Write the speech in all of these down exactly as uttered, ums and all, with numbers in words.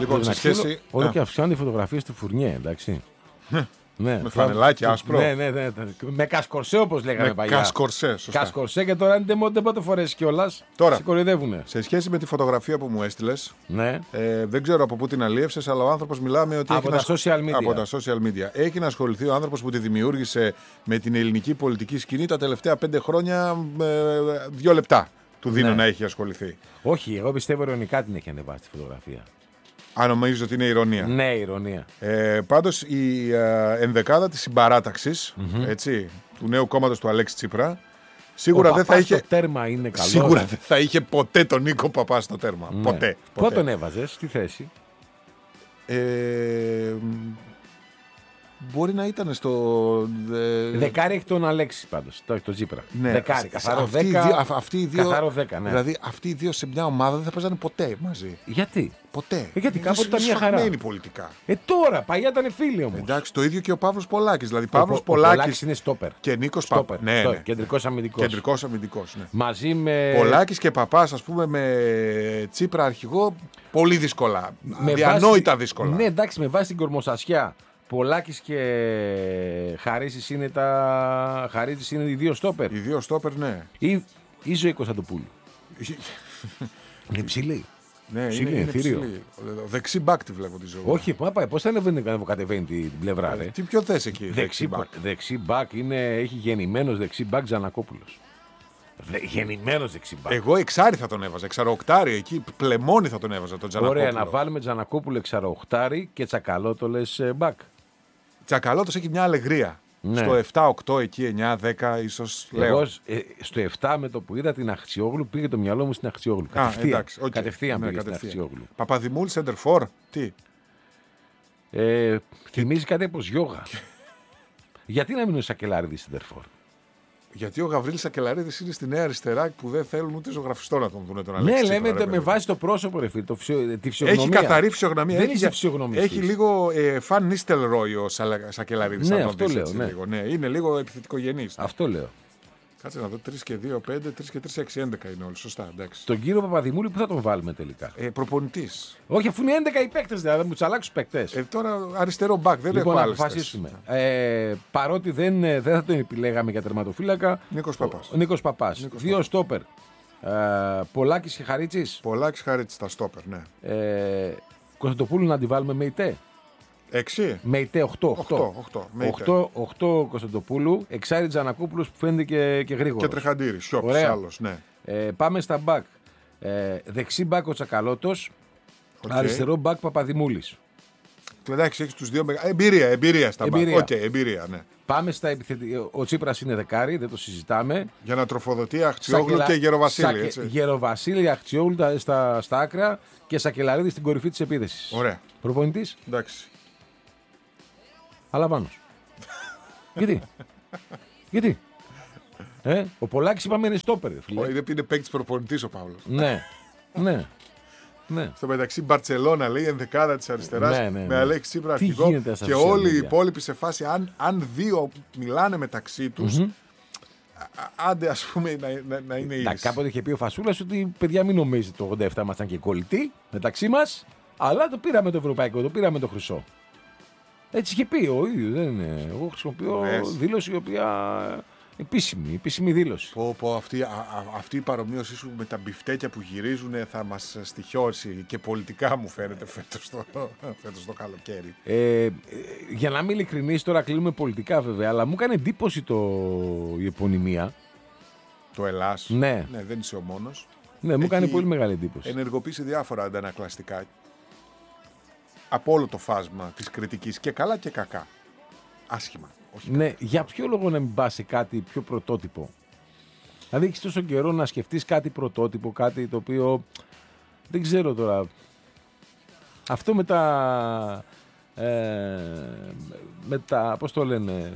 Λοιπόν, σε σχέση. Όλο και αυξάνονται οι φωτογραφίες του Φουρνιέ, εντάξει. Ναι, με φανελάκι άσπρο. Ναι, ναι, ναι, με κασκορσέ όπως λέγαμε με παλιά. Κασκορσέ, σωστά. Κασκορσέ και τώρα δεν πότε φορέσει κιόλας. Τώρα, σε κοροϊδεύουνε. Σε σχέση με τη φωτογραφία που μου έστειλες, ναι. ε, δεν ξέρω από πού την αλίευσες, αλλά ο άνθρωπος μιλάμε ότι. Από έχει τα social media. Από τα social media. Έχει να ασχοληθεί ο άνθρωπος που τη δημιούργησε με την ελληνική πολιτική σκηνή τα τελευταία πέντε χρόνια, ε, δύο λεπτά του δίνω ναι. να έχει ασχοληθεί. Όχι, εγώ πιστεύω ειρωνικά την έχει ανεβάσει τη φωτογραφία. Αν νομίζεις ότι είναι ηρωνία. Ναι, ηρωνία. Ε, πάντως η ε, ενδεκάδα της συμπαράταξης mm-hmm. έτσι, του νέου κόμματος του Αλέξη Τσίπρα σίγουρα ο δεν θα είχε. Το τέρμα είναι καλό. Σίγουρα δεν θα είχε ποτέ τον Νίκο Παπά στο τέρμα. Ναι. Ποτέ. ποτέ. Πού τον έβαζες, στη θέση. Ε, μπορεί να ήταν στο. Ε... Δεκάρι έχει τον Αλέξη πάντως. Το έχει τον Τσίπρα. Ναι. Δεκάρι. Καθαρό αυτοί δέκα. Δύο, αυτοί οι δύο, καθαρό δέκα, ναι. Δηλαδή αυτοί οι δύο σε μια ομάδα δεν θα παίζανε ποτέ μαζί. Γιατί? Ποτέ. Ε, γιατί κάποτε ήταν μια χαρά. Είναι πολιτικά. Ε, τώρα, παλιά ήταν φίλοι όμως. Εντάξει, το ίδιο και ο Παύλος Πολάκης. Δηλαδή, ο, Παύλος ο, Πολάκης. Ο Πολάκης είναι στόπερ. Και Νίκος Παπάς. Ναι, ναι. Κεντρικός αμυντικός. Κεντρικός αμυντικός, ναι. Μαζί με. Πολάκης και Παπάς, ας πούμε, με Τσίπρα αρχηγό, πολύ δύσκολα. Με Αδιανόητα βάση... δύσκολα. Ναι, εντάξει, με βάση την κορμοσασιά. Πολάκης και Χαρίσης είναι τα. Χαρίσης είναι οι δύο στόπερ. Οι δύο στόπερ, ναι. Ή, ή Ζωή Κωνσταντοπούλου. Είναι ψηλή. Ναι, ψηλή, είναι, είναι θηρίο. ψηλή. Δεξί μπακ τη βλέπω τη ζωή. Όχι, πάει, πώς θα ανεβοκατεβαίνει την πλευρά, ρε. Τι πιο θες εκεί, δεξί μπακ. Δεξί μπακ είναι, έχει γεννημένος δεξί μπακ Τζανακόπουλος. Δε, γεννημένος δεξί μπακ. Εγώ εξάρι θα τον έβαζα, εξαροκτάρι εκεί, πλεμόνι θα τον έβαζα τον Τζανακόπουλο. Ωραία, να βάλουμε Τζανακόπουλο εξαροκτάρι και Τσακαλώτολες μπακ. Τσακαλώτος έχει μια αλεγρία. Ναι. Στο επτά οκτώ εκεί, εννιά δέκα ίσως λέω. Εγώ ε, στο επτά με το που είδα την Αχτσιόγλου πήγε το μυαλό μου στην Αχτσιόγλου. Α, κατευθείαν. Εντάξει, okay. Κατευθείαν ναι, πήγε κατευθείαν. στην Αχτσιόγλου. Παπαδημούλη, Σεντερφόρ, τι. Ε, θυμίζει κάτι όπως γιόγα. Γιατί να μην είναι ο Σακελάριδης Σεντερφόρ. Γιατί ο Γαβρίλης Σακελαρίδης είναι στη Νέα Αριστερά που δεν θέλουν ούτε ζωγραφιστό να τον δουν τον Αλέξη. Ναι, λέμε το, με βάση το πρόσωπο, ρε φίλε, το φυσιο, τη φυσιογνωμία. Έχει καθαρή φυσιογνωμία. Δεν έχει, είσαι φυσιογνωμιστής. Έχει λίγο ε, Φαν Νίστελρόι ο Σακελαρίδης. Ναι, αυτό λέω. Ναι. Λίγο. Ναι, είναι λίγο επιθετικογενής. Ναι. Αυτό λέω. Κάτσε να δω, τρία και δύο, πέντε, τρία και τρία, έξι, έντεκα είναι όλοι. Σωστά, εντάξει. Τον κύριο Παπαδημούλη που θα τον βάλουμε τελικά. Ε, προπονητής. Όχι, αφού είναι έντεκα οι παίκτες, δηλαδή θα μου τσαλάξουν παίκτες. Ε, τώρα αριστερό μπακ, δεν λοιπόν, έχω άλλες. Λοιπόν, να αποφασίσουμε. Ε, παρότι δεν, δεν θα τον επιλέγαμε για τερματοφύλακα. Νίκος Παπάς. Ο, ο Νίκος Παπάς. Νίκος Δύο Παπάς. στόπερ. Ε, Πολάκης και Χαρίτσης. Πολάκης Χαρίτσης στα στόπερ, ναι. Ε, Κωνσταντοπούλου να τη βάλουμε με ητέ. Έξι. Με ητέ οκτώ. οκτώ Κωνσταντοπούλου, εξάρι Τζανακόπουλος που φαίνεται και, και γρήγορος. Και Τρεχαντήρη, σιώπης άλλος, ναι. Ε, πάμε στα μπακ. Ε, δεξί μπακ ο Τσακαλώτος, okay. Αριστερό μπακ Παπαδημούλης. Εντάξει, έχεις τους δύο μεγα... Εμπειρία, εμπειρία στα μπακ. Οκ, okay, εμπειρία, ναι. Πάμε στα επιθετικά. Ο Τσίπρας είναι δεκάρι, δεν το συζητάμε. Για να τροφοδοτεί Αχτσιόγλου Σακελα... και Γεροβασίλη. Σακε... Έτσι. Γεροβασίλη, Αχτσιόγλου στα, στα άκρα και Σακελαρίδη στην κορυφή της επίθεσης. Ωραία. Προπονητής. Εντάξει. Αλαβάνος. Γιατί. Γιατί. Ε, ο Πολάκης είπαμε είναι στόπερ. Είναι, είναι παίκτης προπονητής ο Παύλος. Ναι. Ναι. Ναι. Στο μεταξύ Μπαρτσελώνα λέει ενδεκάδα της αριστεράς ναι, ναι, ναι. με Αλέξη Τσίπρα αρχηγό και όλοι οι υπόλοιποι σε φάση αν, αν δύο μιλάνε μεταξύ τους mm-hmm. άντε ας πούμε να, να, να είναι ίδιοι. Κάποτε είχε πει ο Φασούλας ότι παιδιά μην νομίζετε το ογδόντα επτά ήμασταν και κολλητοί μεταξύ μας, αλλά το πήραμε το ευρωπαϊκό, το πήραμε το χρυσό. Έτσι είχε πει ο ίδιος, δεν είναι. Εγώ χρησιμοποιώ yes. δήλωση η οποία επίσημη, επίσημη δήλωση. Πω, πω, αυτή, α, α, αυτή η παρομοίωσή σου με τα μπιφτέκια που γυρίζουν θα μας στοιχιώσει και πολιτικά μου φαίνεται φέτος το, φέτος το καλοκαίρι. Ε, για να είμαι ειλικρινής, τώρα κλείνουμε πολιτικά βέβαια, αλλά μου έκανε εντύπωση το, η επωνυμία. Το Ελλάς. Ναι. Ναι, δεν είσαι ο μόνος. Ναι, μου έκανε πολύ μεγάλη εντύπωση. Ενεργοποιήσει διάφορα αντανακλαστικά από όλο το φάσμα της κριτικής και καλά και κακά. Άσχημα. Όχι ναι, κακά. Για ποιο λόγο να μην πας σε κάτι πιο πρωτότυπο. Δηλαδή έχεις τόσο καιρό να σκεφτείς κάτι πρωτότυπο, κάτι το οποίο δεν ξέρω τώρα. Αυτό με τα, ε, με τα, πώς το λένε,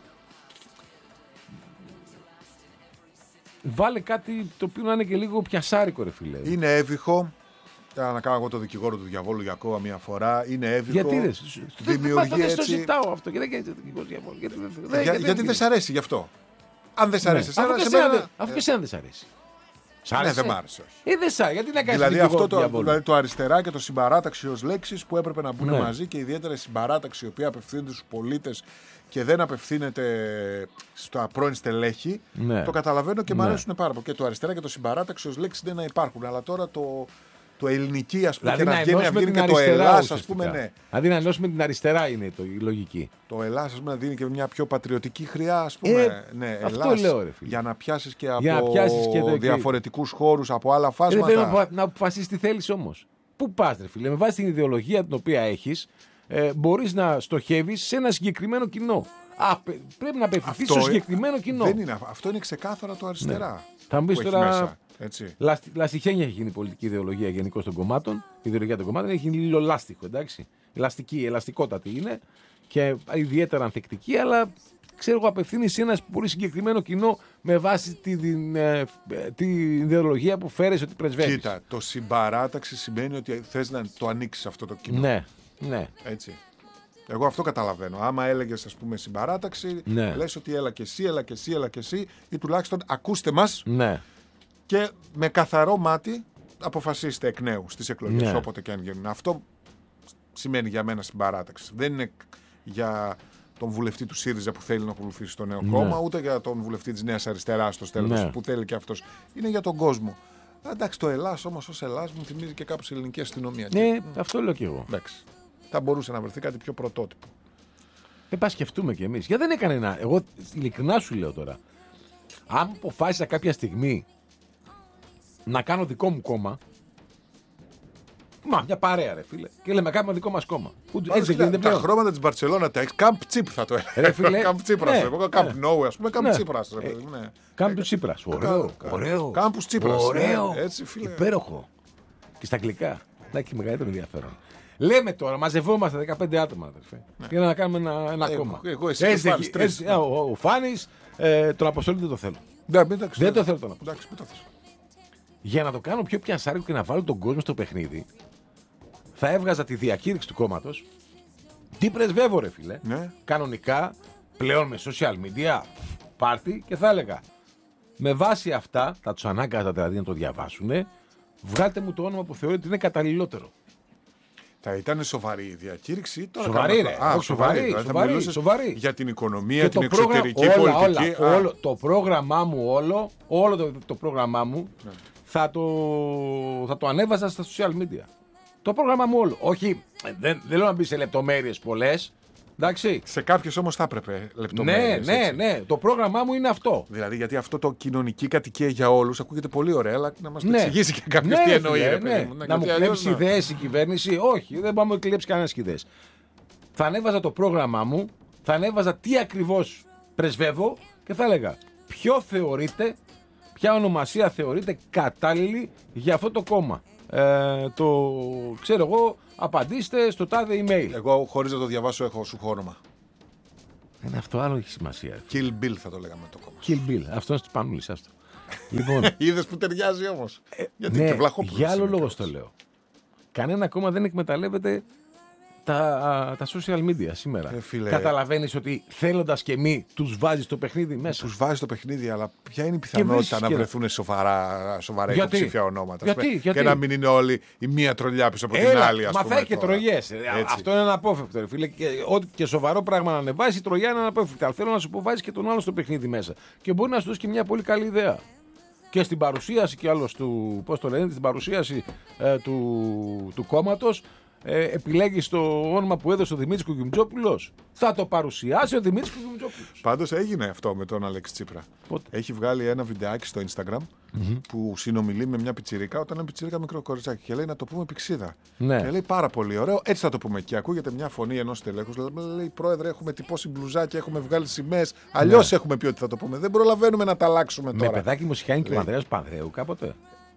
βάλε κάτι το οποίο να είναι και λίγο πιασάρικο ρε φίλε. Είναι εύηχο. Να κάνω εγώ το δικηγόρο του διαβόλου για ακόμα μια φορά. Είναι εύηχο. Γιατί δεν δημιουργεί δεν έτσι... το ζητάω αυτό και δεν γίνεται δικηγόρο του διαβόλου. Γιατί, Για, γιατί δεν σ' αρέσει γι' αυτό. Αν δεν σ' αρέσει ναι, εσένα, αφού και σε μένα... Αφού και εσένα δεν σ' αρέσει. Ναι, δεν μ' άρεσε. Ε, δεν σ' άρεσε. Γιατί να κάνει Δηλαδή, αυτό το, δηλαδή το αριστερά και το συμπαράταξη ως λέξεις που έπρεπε να μπουν ναι. μαζί και ιδιαίτερα η συμπαράταξη η οποία απευθύνεται στους πολίτες και δεν απευθύνεται στα πρώην στελέχη. Ναι. Το καταλαβαίνω και ναι. μ' αρέσουν πάρα πολύ. Και το αριστερά και το συμπαράταξη ως λέξεις δεν να υπάρχουν. Αλλά τώρα το. Το ελληνική, ας πούμε, δηλαδή, και να βγαίνει, βγαίνει και το Ελλάς, ας πούμε, ναι. Δηλαδή να ενώσουμε την αριστερά είναι το, η λογική. Το Ελλάς, ας πούμε, να δίνει και μια πιο πατριωτική χρειά, ας πούμε. Ε, ναι, αυτό Ελλάς, λέω, ρε φίλε. Για να πιάσεις και από διαφορετικούς χώρους, από άλλα φάσματα. Δεν πρέπει να αποφασίσεις τι θέλεις όμως. Πού πας, ρε φίλε, με βάση την ιδεολογία την οποία έχεις, ε, μπορείς να στοχεύεις σε ένα συγκεκριμένο κοινό. Α, πρέπει να απευθυνθείς στο συγκεκριμένο κοινό. Δεν είναι, αυτό είναι ξεκάθαρα το αριστερά. Ναι. Θα μου πεις τώρα. Έτσι. Λαστιχένια έχει γίνει η πολιτική ιδεολογία γενικώς των κομμάτων. Η ιδεολογία των κομμάτων έχει γίνει λιλολάστιχο, εντάξει. Ελαστική, ελαστικότατη είναι και ιδιαίτερα ανθεκτική, αλλά ξέρω εγώ απευθύνει σε ένα πολύ συγκεκριμένο κοινό με βάση την, την, την ιδεολογία που φέρεις ότι πρεσβεύεις. Κοίτα, το συμπαράταξη σημαίνει ότι θες να το ανοίξεις αυτό το κοινό. Ναι, ναι. Έτσι. Εγώ αυτό καταλαβαίνω. Άμα έλεγες, ας πούμε, συμπαράταξη, ναι. λες ότι έλα και εσύ, έλα και εσύ, έλα και εσύ, ή τουλάχιστον ακούστε μας. Ναι. Και με καθαρό μάτι αποφασίστε εκ νέου στις εκλογές, ναι. όποτε και αν γίνουν. Αυτό σημαίνει για μένα συμπαράταξη. Δεν είναι για τον βουλευτή του ΣΥΡΙΖΑ που θέλει να ακολουθήσει το νέο ναι. κόμμα, ούτε για τον βουλευτή της Νέας Αριστεράς στο τέλος ναι. που θέλει και αυτός. Είναι για τον κόσμο. Εντάξει, το Ελλάς όμως ως Ελλάς μου θυμίζει και κάπως η ελληνική αστυνομία. Ναι, και... αυτό λέω κι εγώ. Εντάξει. Θα μπορούσε να βρεθεί κάτι πιο πρωτότυπο. Δεν πας σκεφτούμε κι εμείς. Γιατί δεν έκανε ένα. Εγώ ειλικρινά σου λέω τώρα. Αν αποφάσισα κάποια στιγμή να κάνω δικό μου κόμμα. Μα μια παρέα, ρε φίλε. Και λέμε, κάνουμε δικό μας κόμμα. Έτσι γίνεται πλέον. Τα χρώματα της Μπαρτσελώνα τα έχει. Καμπ Τσίπ θα το έλεγα. Καμπ Τσίπρας. Καμπ Νόου, ας πούμε. Καμπ Τσίπρας. Καμπ του Τσίπρας. Ωραίο. Ωραίο. Κάμπους Τσίπρας. Ωραίο. Υπέροχο. Και στα αγγλικά. Να έχει μεγαλύτερο ενδιαφέρον. Λέμε τώρα, μαζευόμαστε δεκαπέντε άτομα, αδερφέ, ναι. για να κάνουμε ένα, ένα εγώ, κόμμα. Εγώ, εσύ έτσι, έτσι, έτσι, ο, ο Φάνης, ε, τον Αποστόλη δεν το θέλω. Ναι, εντάξει, δεν το θέλω τον Αποστόλη. Για να το κάνω πιο πιασάρικο και να βάλω τον κόσμο στο παιχνίδι, θα έβγαζα τη διακήρυξη του κόμματος. Τι πρεσβεύω, ρε φίλε. Ναι. Κανονικά, πλέον με social media, πάρτι και θα έλεγα. Με βάση αυτά, θα τους ανάγκαζα δηλαδή να το διαβάσουν, βγάλτε μου το όνομα που θεωρείτε ότι είναι καταλληλότερο. Θα ήταν σοβαρή η διακήρυξη. Τώρα σοβαρή, ρε. Α, όχι, σοβαρή, σοβαρή, σοβαρή, σοβαρή. Για την οικονομία, και την εξωτερική πρόγραμμα, πολιτική. Όλα, όλα, όλο, το πρόγραμμά μου όλο, όλο το, το πρόγραμμά μου ναι. θα, το, θα το ανέβαζα στα social media. Το πρόγραμμά μου όλο. Όχι, δεν, δεν λέω να μπει σε λεπτομέρειες πολλές. Εντάξει. Σε κάποιες όμως θα έπρεπε λεπτομέρειες. Ναι, ναι, έτσι. ναι. Το πρόγραμμά μου είναι αυτό. Δηλαδή, γιατί αυτό το κοινωνική κατοικία για όλους ακούγεται πολύ ωραία, αλλά να μας το ναι. εξηγήσει και κάποιος ναι, τι εννοεί. Ναι, ναι. Να, να μου κλέψει ιδέες η κυβέρνηση. Όχι, δεν πάμε να κλέψει κανένας ιδέες. Θα ανέβαζα το πρόγραμμά μου, θα ανέβαζα τι ακριβώς πρεσβεύω και θα έλεγα ποιο θεωρείται, ποια ονομασία θεωρείται κατάλληλη για αυτό το κόμμα. Ε, το ξέρω εγώ, απαντήστε στο τάδε email. Εγώ χωρίς να το διαβάσω έχω σου όνομα. Είναι αυτό, άλλο έχει σημασία. Kill Bill θα το λέγαμε το κόμμα. Kill Bill, αυτό είναι σπανούλης αυτό. Λοιπόν, είδες που ταιριάζει όμως. Ε, Γιατί ναι, και Βλαχόπουλος. Για άλλο λόγο το λέω. Κανένα κόμμα δεν εκμεταλλεύεται τα, τα social media σήμερα. Ε, φίλε, καταλαβαίνεις ότι θέλοντας και μη τους βάζεις το παιχνίδι μέσα. Τους βάζεις το παιχνίδι, αλλά ποια είναι η πιθανότητα να και... βρεθούν σοβαρά, σοβαρά υποψήφια ονόματα. Γιατί, γιατί? Και να μην είναι όλοι η μία τρολιά πίσω από Έλα, την άλλη. Ας μα πούμε, θα έχει και τρογιές. Αυτό είναι αναπόφευκτο. Φίλε. Και, ό,τι και σοβαρό πράγμα να ανεβάσει, η τρογιά είναι αναπόφευκτη. Αλλά θέλω να σου πω, βάζει και τον άλλο στο παιχνίδι μέσα. Και μπορεί να σου δώσει και μια πολύ καλή ιδέα. Και στην παρουσίαση και άλλος του, πώς το λένε, στην παρουσίαση ε, του, του κόμματος, ε, επιλέγεις το όνομα που έδωσε ο Δημήτρης Κουκκιμτζόπουλος. Θα το παρουσιάσει ο Δημήτρης Κουκκιμτζόπουλος. Πάντως έγινε αυτό με τον Αλέξη Τσίπρα. Πότε? Έχει βγάλει ένα βιντεάκι στο Instagram mm-hmm. που συνομιλεί με μια πιτσιρίκα, όταν είναι πιτσιρίκα μικρό κοριτσάκι και λέει να το πούμε πηξίδα. Ναι. Και λέει πάρα πολύ ωραίο, έτσι θα το πούμε. Και ακούγεται μια φωνή ενός τελέχους, λέει πρόεδρε, έχουμε τυπώσει μπλουζάκια, έχουμε βγάλει σημαίες. Αλλιώς ναι. έχουμε πει ότι θα το πούμε. Δεν προλαβαίνουμε να τα αλλάξουμε τώρα. Με παιδάκι μου είχαν και ο Ανδρέας Πανδρέου κάποτε.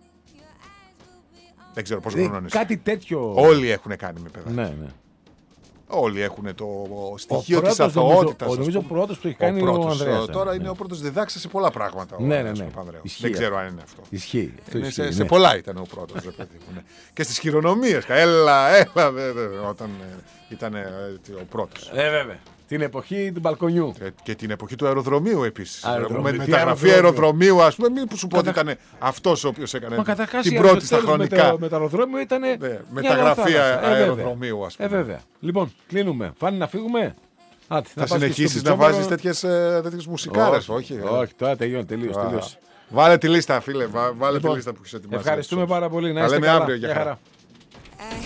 Δεν ξέρω πόσο χρόνο είναι. Κάτι τέτοιο. Όλοι έχουν κάνει με παιδάκι. Ναι, ναι. Όλοι έχουν το στοιχείο της αθωότητας. Ο νομίζω ο πρώτος που έχει κάνει είναι ο Ανδρέας. Τώρα ναι. είναι ο πρώτος διδάξει σε πολλά πράγματα. Ο ναι, ναι, ναι. Ισχύει, δεν ξέρω αν είναι αυτό. Ισχύει. Είναι ισχύει σε, ναι. σε πολλά ήταν ο πρώτος. Ναι. Και στις χειρονομίες. Έλα, έλα, βέβαια, όταν ε, ήταν ε, ο πρώτος. Ε, βέβαια. Την εποχή του μπαλκονιού. Και, και την εποχή του αεροδρομίου επίσης. Αεροδρομίου. Με Τι μεταγραφή αεροδρόμιο? αεροδρομίου, ας πούμε, μην που σου πω ότι Κατα- ήταν αυτός ο οποίος έκανε Μα καταρχάς την η πρώτη στα Αριστοτέλους με χρονικά. το- με το αεροδρόμιο ήταν. Ναι, μια μεταγραφή θάλασσα. Ε, αεροδρομίου, ας Ε, πούμε. βέβαια. Λοιπόν, κλείνουμε. Φάνη να φύγουμε. Άτε, Θα πας και συνεχίσεις στο να Πιτσόμπαρο. βάζεις τέτοιες, ε, τέτοιες μουσικάρες, όχι. ε. Όχι, τώρα τελειώνει. Τελείως, Α, τελείως. Βάλε τη λίστα, φίλε. βά- Βάλε Λοιπόν, τη λίστα που έχεις ετοιμάσει. Ευχαριστούμε πάρα πολύ. Να Τα είστε λέμε καλά. αύριο. Γεια Γεια χαρά. χαρά.